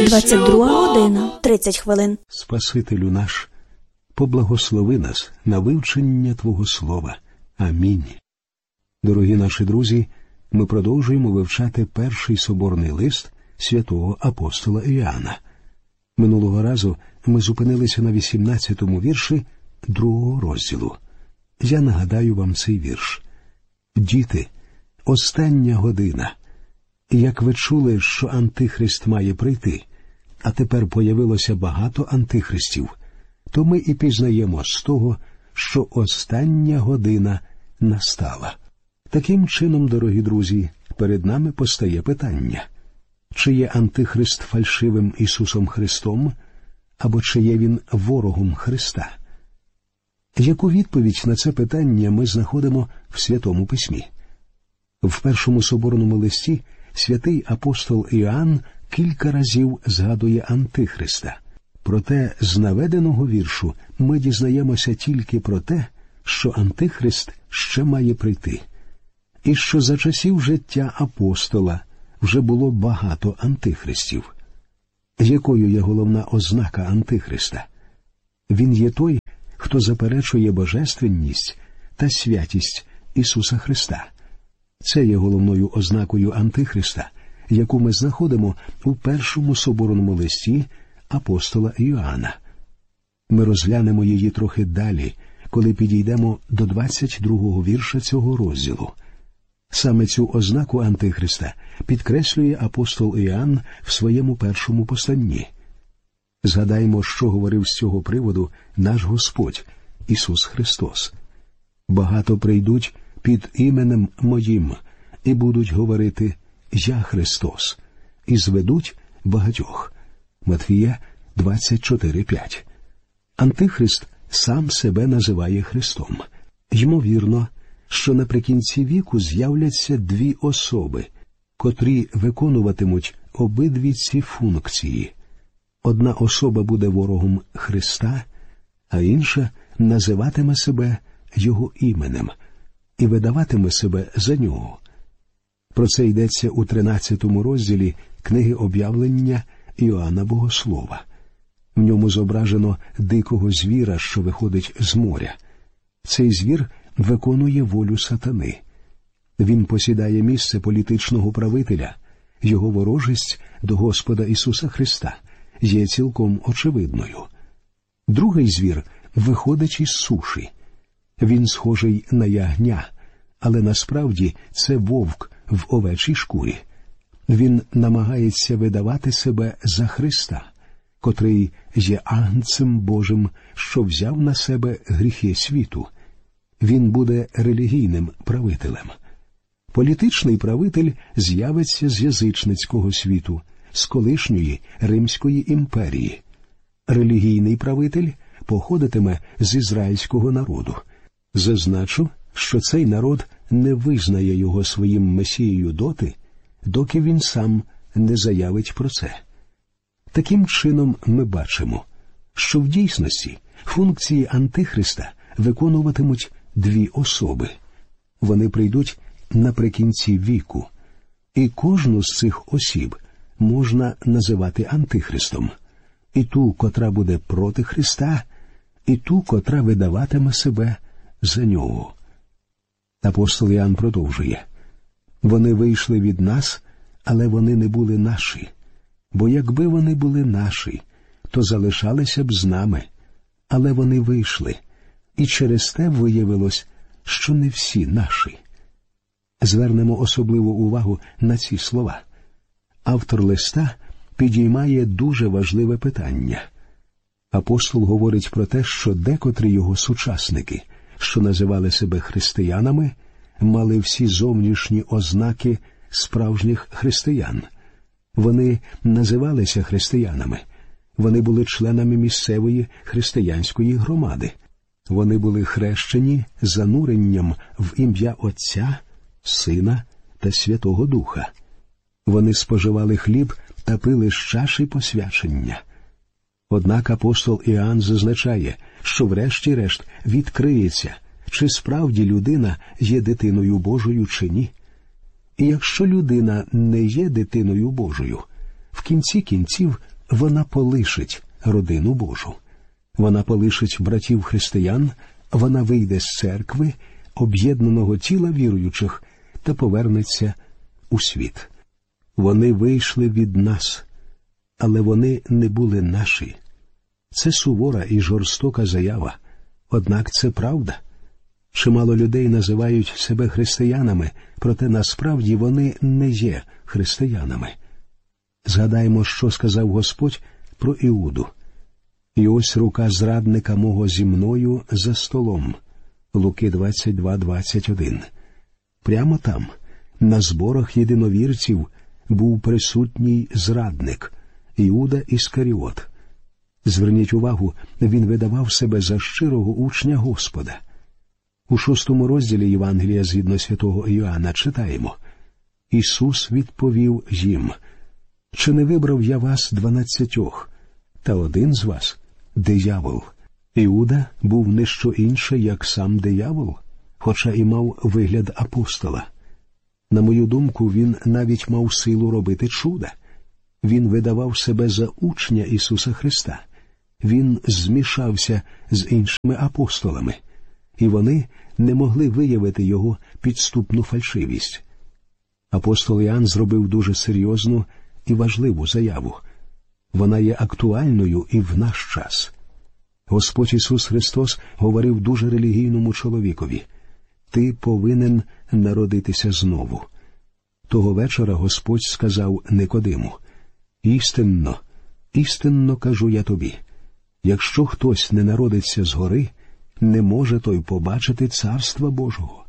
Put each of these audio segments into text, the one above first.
22:30. Спасителю наш, поблагослови нас на вивчення Твого Слова. Амінь. Дорогі наші друзі, ми продовжуємо вивчати перший соборний лист святого апостола Іоанна. Минулого разу ми зупинилися на 18-му вірші 2-го розділу. Я нагадаю вам цей вірш. «Діти, остання година. Як ви чули, що Антихрист має прийти, а тепер появилося багато антихристів, то ми і пізнаємо з того, що остання година настала». Таким чином, дорогі друзі, перед нами постає питання. Чи є Антихрист фальшивим Ісусом Христом, або чи є він ворогом Христа? Яку відповідь на це питання ми знаходимо в Святому Письмі? В першому соборному листі святий апостол Іоанн кілька разів згадує Антихриста. Проте з наведеного віршу ми дізнаємося тільки про те, що Антихрист ще має прийти. І що за часів життя апостола вже було багато антихристів. Якою є головна ознака Антихриста? Він є той, хто заперечує божественність та святість Ісуса Христа. Це є головною ознакою Антихриста, яку ми знаходимо у першому соборному листі апостола Іоанна. Ми розглянемо її трохи далі, коли підійдемо до 22-го вірша цього розділу. Саме цю ознаку Антихриста підкреслює апостол Іоанн в своєму першому посланні. Згадаймо, що говорив з цього приводу наш Господь, Ісус Христос. «Багато прийдуть під іменем Моїм, і будуть говорити «Я Христос», і зведуть багатьох». Матвія 24:5. Антихрист сам себе називає Христом. Ймовірно, що наприкінці віку з'являться дві особи, котрі виконуватимуть обидві ці функції. Одна особа буде ворогом Христа, а інша називатиме себе Його іменем і видаватиме себе за Нього. Про це йдеться у 13-му розділі книги «Об'явлення» Іоанна Богослова. В ньому зображено дикого звіра, що виходить з моря. Цей звір виконує волю сатани. Він посідає місце політичного правителя. Його ворожість до Господа Ісуса Христа є цілком очевидною. Другий звір виходить із суші. Він схожий на ягня, але насправді це вовк в овечій шкурі. Він намагається видавати себе за Христа, котрий є агнцем Божим, що взяв на себе гріхи світу. Він буде релігійним правителем. Політичний правитель з'явиться з язичницького світу, з колишньої Римської імперії. Релігійний правитель походитиме з ізраїльського народу. Зазначу, що цей народ не визнає його своїм месією доти, доки він сам не заявить про це. Таким чином ми бачимо, що в дійсності функції Антихриста виконуватимуть дві особи. Вони прийдуть наприкінці віку, і кожну з цих осіб можна називати Антихристом. І ту, котра буде проти Христа, і ту, котра видаватиме себе за Нього. Апостол Іоанн продовжує. «Вони вийшли від нас, але вони не були наші. Бо якби вони були наші, то залишалися б з нами. Але вони вийшли, і через те виявилось, що не всі наші». Звернемо особливу увагу на ці слова. Автор листа підіймає дуже важливе питання. Апостол говорить про те, що декотрі його сучасники, що називали себе християнами, мали всі зовнішні ознаки справжніх християн. Вони називалися християнами. Вони були членами місцевої християнської громади. Вони були хрещені зануренням в ім'я Отця, Сина та Святого Духа. Вони споживали хліб та пили з чаші посвячення. Однак апостол Іоанн зазначає, що врешті-решт відкриється, чи справді людина є дитиною Божою чи ні. І якщо людина не є дитиною Божою, в кінці кінців вона полишить родину Божу. Вона полишить братів християн, вона вийде з церкви, об'єднаного тіла віруючих, та повернеться у світ. Вони вийшли від нас, але вони не були наші. Це сувора і жорстока заява, однак це правда. Чимало людей називають себе християнами, проте насправді вони не є християнами. Згадаємо, що сказав Господь про Іуду. «І ось рука зрадника мого зі мною за столом». Луки 22:21. Прямо там, на зборах єдиновірців, був присутній зрадник Іуда Іскаріот. Зверніть увагу, він видавав себе за щирого учня Господа. У 6 розділі Євангелія згідно святого Іоанна читаємо: «Ісус відповів їм: чи не вибрав я вас 12, та один з вас – диявол». Іуда був не що інше, як сам диявол, хоча і мав вигляд апостола. На мою думку, він навіть мав силу робити чуда. Він видавав себе за учня Ісуса Христа. Він змішався з іншими апостолами, і вони не могли виявити його підступну фальшивість. Апостол Іоанн зробив дуже серйозну і важливу заяву. Вона є актуальною і в наш час. Господь Ісус Христос говорив дуже релігійному чоловікові: «Ти повинен народитися знову». Того вечора Господь сказав Никодиму: «Істинно, істинно кажу я тобі, якщо хтось не народиться згори, не може той побачити Царства Божого».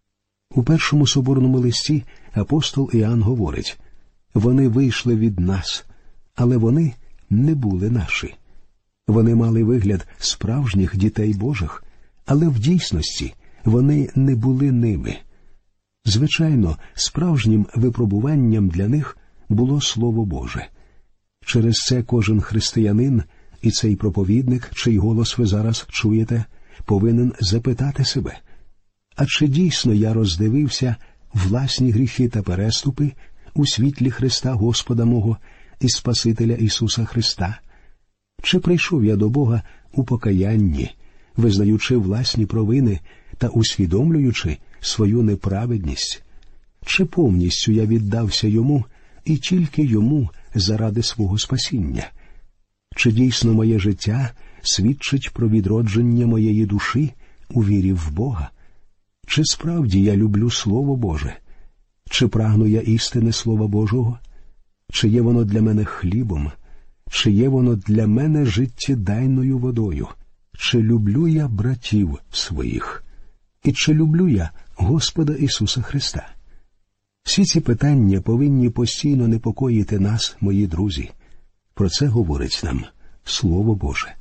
У першому соборному листі апостол Іоанн говорить: «Вони вийшли від нас, але вони не були наші». Вони мали вигляд справжніх дітей Божих, але в дійсності вони не були ними. Звичайно, справжнім випробуванням для них було Слово Боже. Через це кожен християнин і цей проповідник, чий голос ви зараз чуєте, повинен запитати себе: а чи дійсно я роздивився власні гріхи та переступи у світлі Христа Господа мого і Спасителя Ісуса Христа? Чи прийшов я до Бога у покаянні, визнаючи власні провини та усвідомлюючи свою неправедність? Чи повністю я віддався Йому і тільки Йому заради свого спасіння? Чи дійсно моє життя свідчить про відродження моєї душі у вірі в Бога? Чи справді я люблю Слово Боже? Чи прагну я істини Слова Божого? Чи є воно для мене хлібом? Чи є воно для мене життєдайною водою? Чи люблю я братів своїх? І чи люблю я Господа Ісуса Христа? Всі ці питання повинні постійно непокоїти нас, мої друзі. Про це говорить нам Слово Боже.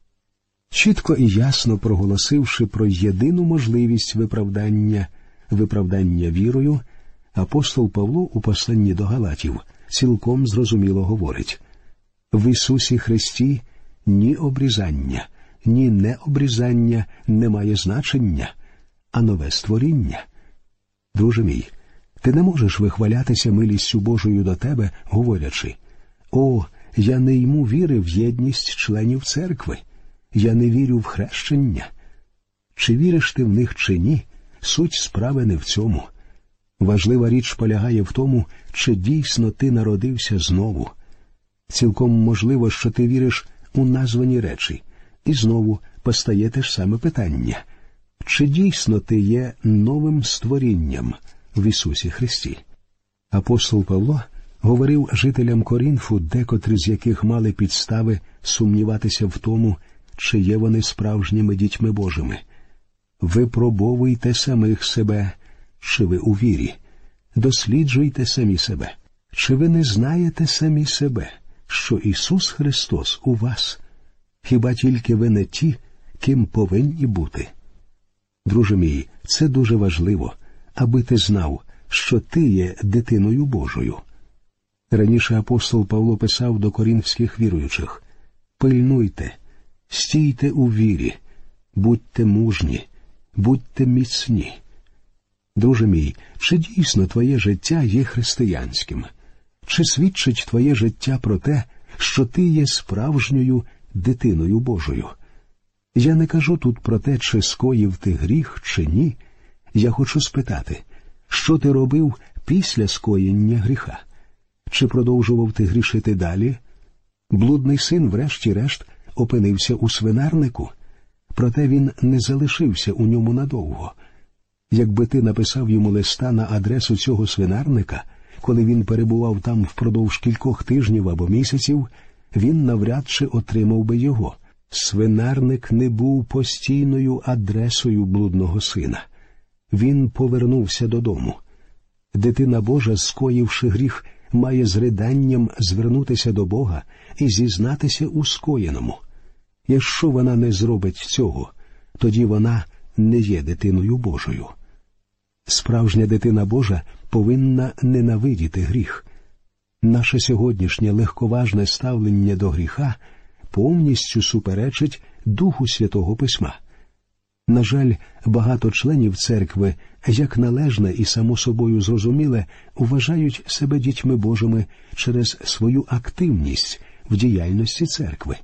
Чітко і ясно проголосивши про єдину можливість виправдання вірою, апостол Павло у посланні до Галатів цілком зрозуміло говорить: «В Ісусі Христі ні обрізання, ні необрізання не має значення, а нове створіння». Друже мій, ти не можеш вихвалятися милістю Божою до тебе, говорячи: «О, я не йму віри в єдність членів церкви, я не вірю в хрещення». Чи віриш ти в них чи ні, суть справи не в цьому. Важлива річ полягає в тому, чи дійсно ти народився знову. Цілком можливо, що ти віриш у названі речі, і знову постає те ж саме питання: чи дійсно ти є новим створінням в Ісусі Христі? Апостол Павло говорив жителям Корінфу, декотрі з яких мали підстави сумніватися в тому, чи є вони справжніми дітьми Божими: «Випробовуйте самих себе, чи ви у вірі, досліджуйте самі себе. Чи ви не знаєте самі себе, що Ісус Христос у вас? Хіба тільки ви не ті, ким повинні бути?» Друже мій, це дуже важливо, аби ти знав, що ти є дитиною Божою. Раніше апостол Павло писав до корінфських віруючих: «Пильнуйте, стійте у вірі, будьте мужні, будьте міцні». Друже мій, чи дійсно твоє життя є християнським? Чи свідчить твоє життя про те, що ти є справжньою дитиною Божою. Я не кажу тут про те, чи скоїв ти гріх, чи ні. Я хочу спитати, що ти робив після скоєння гріха? Чи продовжував ти грішити далі? Блудний син, врешті-решт, опинився у свинарнику. Проте він не залишився у ньому надовго. Якби ти написав йому листа на адресу цього свинарника, коли він перебував там впродовж кількох тижнів або місяців, він навряд чи отримав би його. Свинарник не був постійною адресою блудного сина. Він повернувся додому. Дитина Божа, скоївши гріх, має з риданням звернутися до Бога і зізнатися у скоєному. Якщо вона не зробить цього, тоді вона не є дитиною Божою. Справжня дитина Божа повинна ненавидіти гріх. Наше сьогоднішнє легковажне ставлення до гріха повністю суперечить Духу Святого Письма. На жаль, багато членів церкви, як належне і само собою зрозуміле, вважають себе дітьми Божими через свою активність в діяльності церкви.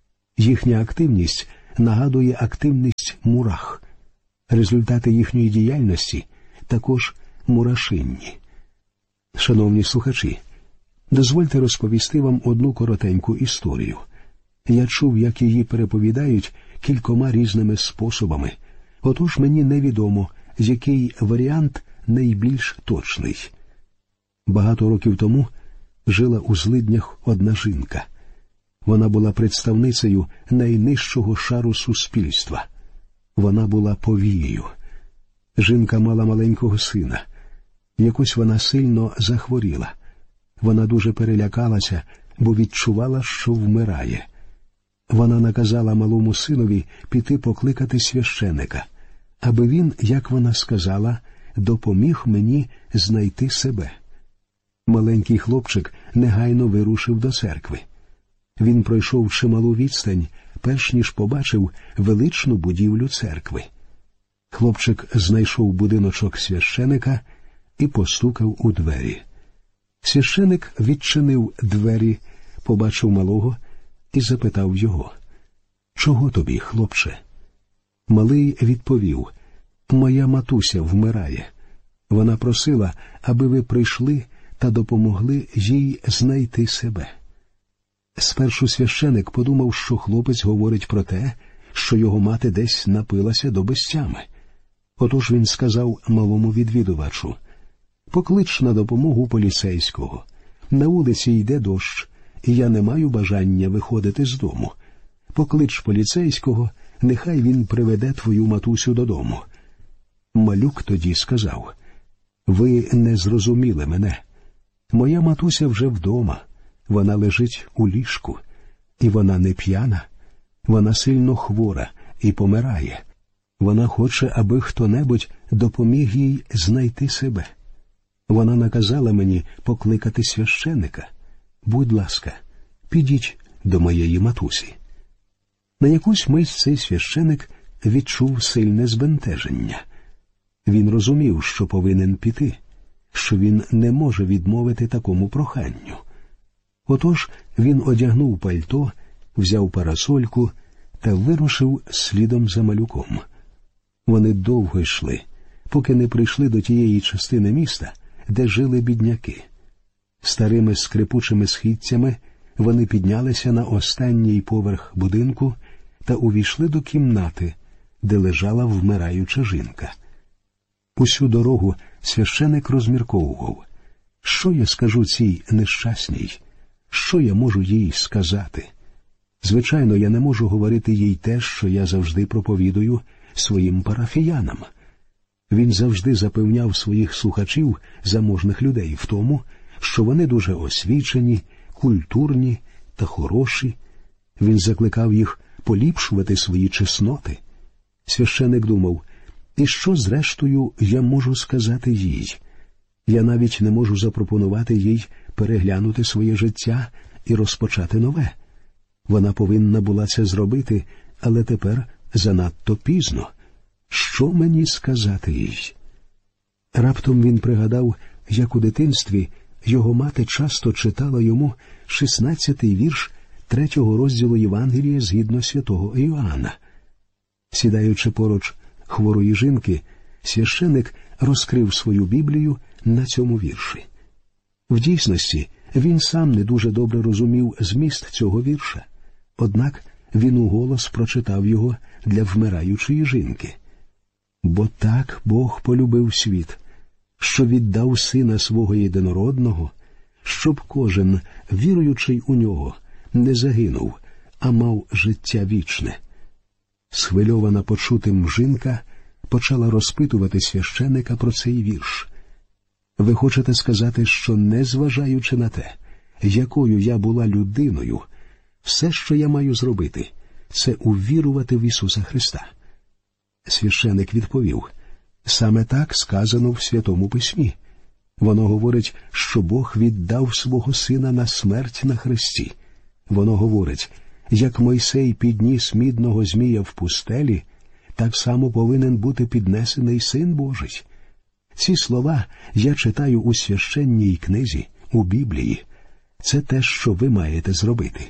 Їхня активність нагадує активність мурах. Результати їхньої діяльності також мурашинні. Шановні слухачі, дозвольте розповісти вам одну коротеньку історію. Я чув, як її переповідають кількома різними способами. Отож мені невідомо, який варіант найбільш точний. Багато років тому жила у Злиднях одна жінка. Вона була представницею найнижчого шару суспільства. Вона була повією. Жінка мала маленького сина. Якось вона сильно захворіла. Вона дуже перелякалася, бо відчувала, що вмирає. Вона наказала малому синові піти покликати священика, аби він, як вона сказала, допоміг мені знайти себе. Маленький хлопчик негайно вирушив до церкви. Він пройшов чималу відстань, перш ніж побачив величну будівлю церкви. Хлопчик знайшов будиночок священика і постукав у двері. Священик відчинив двері, побачив малого і запитав його: «Чого тобі, хлопче?» Малий відповів: «Моя матуся вмирає. Вона просила, аби ви прийшли та допомогли їй знайти себе». Спершу священик подумав, що хлопець говорить про те, що його мати десь напилася до безтями. Отож він сказав малому відвідувачу: «Поклич на допомогу поліцейського. На вулиці йде дощ, і я не маю бажання виходити з дому. Поклич поліцейського, нехай він приведе твою матусю додому». Малюк тоді сказав: «Ви не зрозуміли мене. Моя матуся вже вдома. Вона лежить у ліжку. І вона не п'яна. Вона сильно хвора і помирає. Вона хоче, аби хто-небудь допоміг їй знайти себе. Вона наказала мені покликати священика. Будь ласка, підіть до моєї матусі». На якусь мить цей священик відчув сильне збентеження. Він розумів, що повинен піти, що він не може відмовити такому проханню. Отож він одягнув пальто, взяв парасольку та вирушив слідом за малюком. Вони довго йшли, поки не прийшли до тієї частини міста, де жили бідняки. Старими скрипучими східцями вони піднялися на останній поверх будинку та увійшли до кімнати, де лежала вмираюча жінка. Усю дорогу священик розмірковував: що я скажу цій нещасній? Що я можу їй сказати? Звичайно, я не можу говорити їй те, що я завжди проповідую своїм парафіянам. Він завжди запевняв своїх слухачів, заможних людей, в тому, що вони дуже освічені, культурні та хороші. Він закликав їх поліпшувати свої чесноти. Священик думав: і що, зрештою, я можу сказати їй? Я навіть не можу запропонувати їй переглянути своє життя і розпочати нове. Вона повинна була це зробити, але тепер занадто пізно. Що мені сказати їй? Раптом він пригадав, як у дитинстві його мати часто читала йому 16-й вірш 3-го розділу Євангелія згідно святого Іоанна. Сідаючи поруч хворої жінки, священик розкрив свою Біблію на цьому вірші. В дійсності, він сам не дуже добре розумів зміст цього вірша, однак він уголос прочитав його для вмираючої жінки. «Бо так Бог полюбив світ, що віддав Сина Свого Єдинородного, щоб кожен, віруючий у Нього, не загинув, а мав життя вічне». Схвильована почутим жінка почала розпитувати священика про цей вірш. «Ви хочете сказати, що, незважаючи на те, якою я була людиною, все, що я маю зробити, це увірувати в Ісуса Христа?» Священик відповів: «Саме так сказано в Святому Письмі. Воно говорить, що Бог віддав свого Сина на смерть на хресті. Воно говорить, як Мойсей підніс мідного змія в пустелі, так само повинен бути піднесений Син Божий». Ці слова я читаю у священній книзі, у Біблії. Це те, що ви маєте зробити.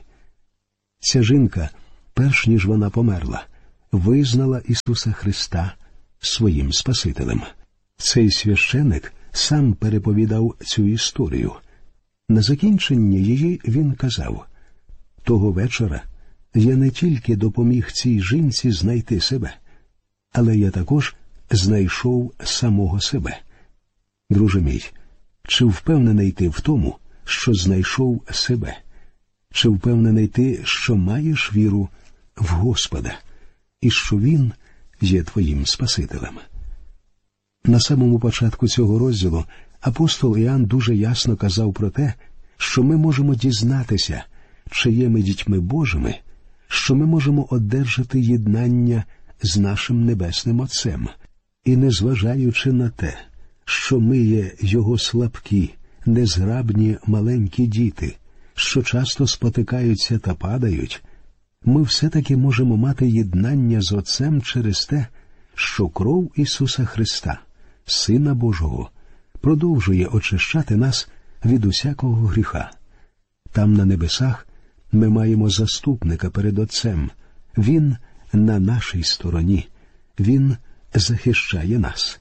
Ця жінка, перш ніж вона померла, визнала Ісуса Христа своїм Спасителем. Цей священик сам переповідав цю історію. На закінченні її він казав: «Того вечора я не тільки допоміг цій жінці знайти себе, але я також знайшов самого себе». Друже мій, чи впевнений ти в тому, що знайшов себе? Чи впевнений ти, що маєш віру в Господа і що Він є твоїм Спасителем? На самому початку цього розділу апостол Іоанн дуже ясно казав про те, що ми можемо дізнатися, чи є ми дітьми Божими, що ми можемо одержати єднання з нашим Небесним Отцем. І незважаючи на те, що ми є Його слабкі, незграбні маленькі діти, що часто спотикаються та падають, ми все-таки можемо мати єднання з Отцем через те, що кров Ісуса Христа, Сина Божого, продовжує очищати нас від усякого гріха. Там на небесах ми маємо заступника перед Отцем. Він на нашій стороні. Він захищає нас.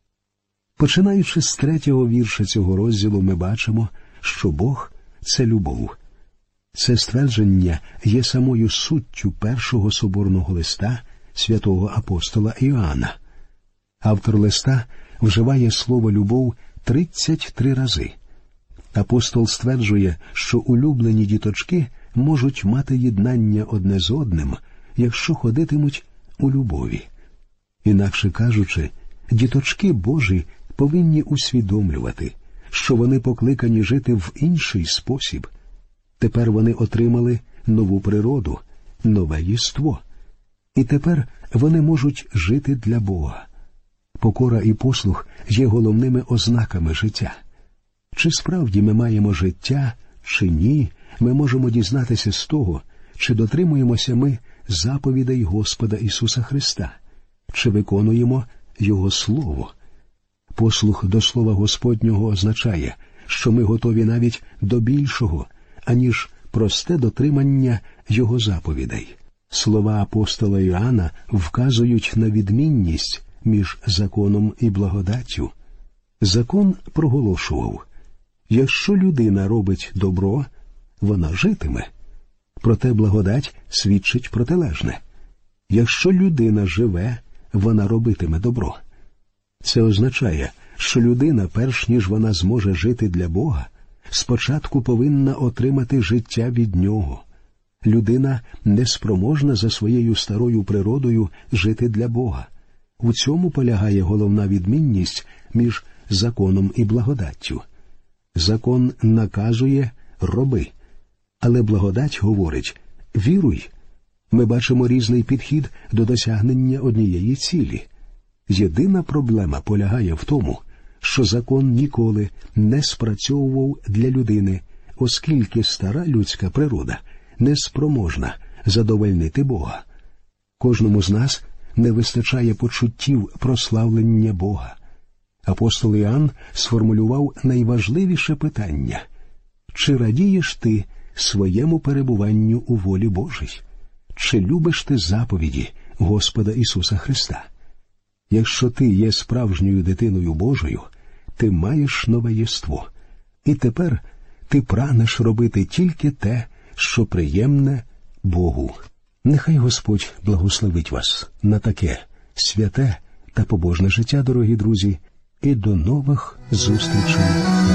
Починаючи з 3-го вірша цього розділу, ми бачимо, що Бог – це любов. Це ствердження є самою суттю першого соборного листа святого апостола Іоанна. Автор листа вживає слово «любов» 33 рази. Апостол стверджує, що улюблені діточки можуть мати єднання одне з одним, якщо ходитимуть у любові. Інакше кажучи, діточки Божі повинні усвідомлювати, що вони покликані жити в інший спосіб. Тепер вони отримали нову природу, нове єство. І тепер вони можуть жити для Бога. Покора і послух є головними ознаками життя. Чи справді ми маємо життя, чи ні, ми можемо дізнатися з того, чи дотримуємося ми заповідей Господа Ісуса Христа, чи виконуємо Його Слово. Послух до Слова Господнього означає, що ми готові навіть до більшого, аніж просте дотримання Його заповідей. Слова апостола Іоанна вказують на відмінність між законом і благодаттю. Закон проголошував: якщо людина робить добро, вона житиме. Проте благодать свідчить протилежне. Якщо людина живе, вона робитиме добро. Це означає, що людина, перш ніж вона зможе жити для Бога, спочатку повинна отримати життя від Нього. Людина неспроможна за своєю старою природою жити для Бога. У цьому полягає головна відмінність між законом і благодаттю. Закон наказує «роби», але благодать говорить «віруй». Ми бачимо різний підхід до досягнення однієї цілі. Єдина проблема полягає в тому, що закон ніколи не спрацьовував для людини, оскільки стара людська природа неспроможна задовольнити Бога. Кожному з нас не вистачає почуттів прославлення Бога. апостол Іоанн сформулював найважливіше питання: чи радієш ти своєму перебуванню у волі Божій? Чи любиш ти заповіді Господа Ісуса Христа? Якщо ти є справжньою дитиною Божою, ти маєш нове єство. І тепер ти прагнеш робити тільки те, що приємне Богу. Нехай Господь благословить вас на таке святе та побожне життя, дорогі друзі, і до нових зустрічей.